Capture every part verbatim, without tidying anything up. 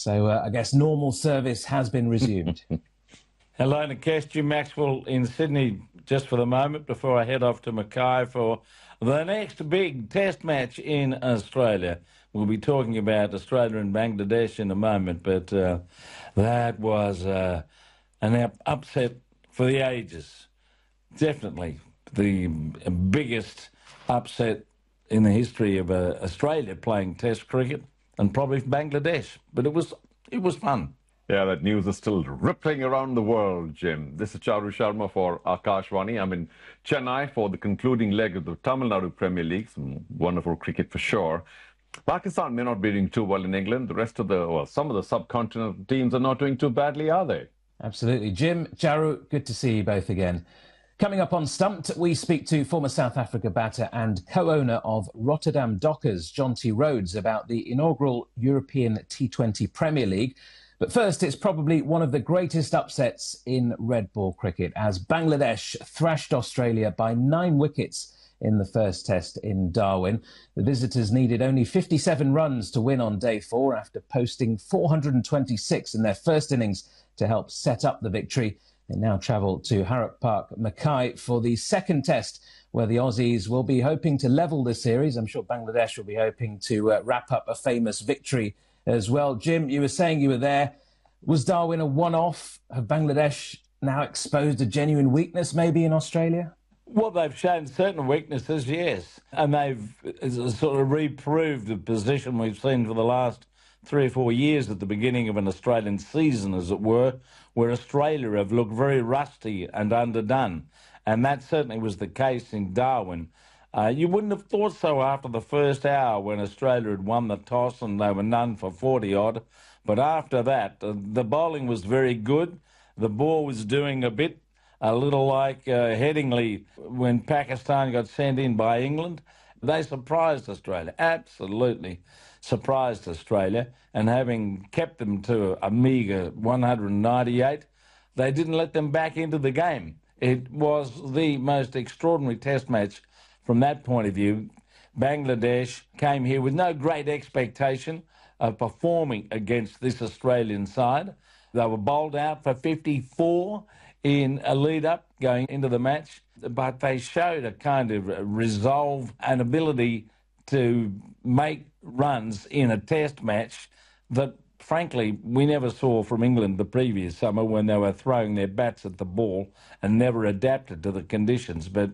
So uh, I guess normal service has been resumed. Hello, Nikesh. Jim Maxwell in Sydney just for the moment before I head off to Mackay for the next big test match in Australia. We'll be talking about Australia and Bangladesh in a moment, but uh, that was uh, an up- upset for the ages. Definitely the biggest upset in the history of uh, Australia playing Test cricket, and probably Bangladesh. But it was it was fun. Yeah, that news is still rippling around the world, Jim. This is Charu Sharma for Akashvani. I'm in Chennai for the concluding leg of the Tamil Nadu Premier League. Some wonderful cricket for sure. Pakistan may not be doing too well in England. The rest of the, well, some of the subcontinental teams are not doing too badly, are they? Absolutely. Jim, Charu, good to see you both again. Coming up on Stumped, we speak to former South Africa batter and co-owner of Rotterdam Dockers, John T. Rhodes, about the inaugural European T twenty Premier League. But first, it's probably one of the greatest upsets in red ball cricket, as Bangladesh thrashed Australia by nine wickets in the first test in Darwin. The visitors needed only fifty-seven runs to win on day four after posting four hundred twenty-six in their first innings to help set up the victory. They now travel to Harak Park, Mackay, for the second test, where the Aussies will be hoping to level the series. I'm sure Bangladesh will be hoping to uh, wrap up a famous victory as well. Jim, you were saying you were there. Was Darwin a one-off? Have Bangladesh now exposed a genuine weakness maybe in Australia? Well, they've shown certain weaknesses, yes. And they've sort of reproved the position we've seen for the last three or four years at the beginning of an Australian season, as it were, where Australia have looked very rusty and underdone. And that certainly was the case in Darwin. Uh, you wouldn't have thought so after the first hour when Australia had won the toss and they were none for forty-odd. But after that, uh, the bowling was very good. The ball was doing a bit, a little like uh, Headingley when Pakistan got sent in by England. They surprised Australia, absolutely surprised Australia. And having kept them to a meagre one hundred ninety-eight, they didn't let them back into the game. It was the most extraordinary test match from that point of view. Bangladesh came here with no great expectation of performing against this Australian side. They were bowled out for fifty-four in a lead-up going into the match, but they showed a kind of resolve and ability to make runs in a test match that, frankly, we never saw from England the previous summer when they were throwing their bats at the ball and never adapted to the conditions. But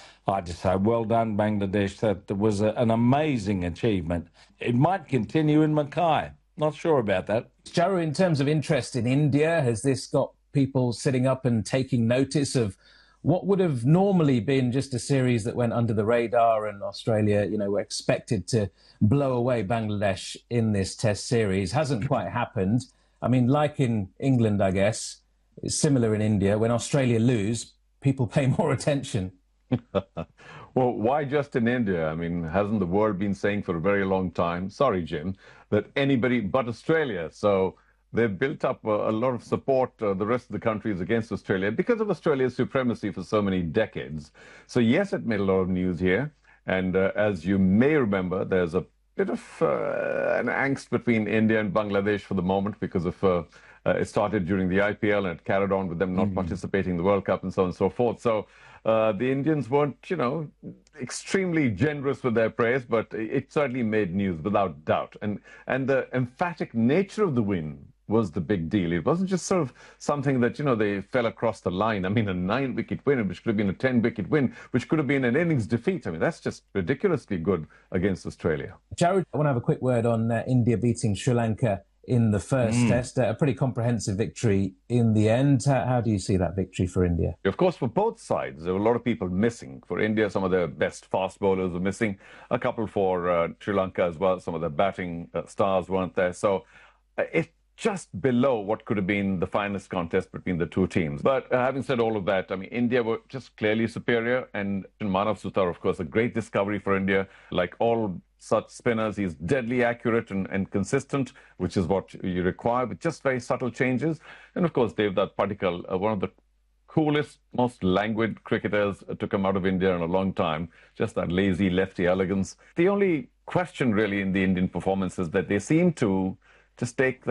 I just say, well done, Bangladesh. That was a, an amazing achievement. It might continue in Mackay. Not sure about that. Charu, in terms of interest in India, has this got people sitting up and taking notice of what would have normally been just a series that went under the radar, and Australia, you know, were expected to blow away Bangladesh in this test series? Hasn't quite happened. I mean, like in England, I guess, it's similar in India. When Australia lose, people pay more attention. Well, why just in India? I mean, hasn't the world been saying for a very long time, sorry, Jim, that anybody but Australia? So they've built up a, a lot of support, uh, the rest of the countries, against Australia because of Australia's supremacy for so many decades. So yes, it made a lot of news here. And uh, as you may remember, there's a bit of uh, an angst between India and Bangladesh for the moment because of uh, uh, it started during the I P L and it carried on with them not mm-hmm. participating in the World Cup and so on and so forth. So uh, the Indians weren't, you know, extremely generous with their praise, but it certainly made news without doubt. And and the emphatic nature of the win was the big deal. It wasn't just sort of something that, you know, they fell across the line. I mean, a nine-wicket win, which could have been a ten-wicket win, which could have been an innings defeat. I mean, that's just ridiculously good against Australia. Jared, I want to have a quick word on uh, India beating Sri Lanka in the first mm. test. Uh, a pretty comprehensive victory in the end. How, how do you see that victory for India? Of course, for both sides, there were a lot of people missing. For India, some of their best fast bowlers were missing. A couple for uh, Sri Lanka as well. Some of the batting uh, stars weren't there. So uh, it just below what could have been the finest contest between the two teams. But uh, having said all of that, I mean, India were just clearly superior. And Manav Sutar, of course, a great discovery for India. Like all such spinners, he's deadly accurate and, and consistent, which is what you require, with just very subtle changes. And of course, Devdutt Padikkal, uh, one of the coolest, most languid cricketers to come out of India in a long time. Just that lazy lefty elegance. The only question really in the Indian performance is that they seem to just take the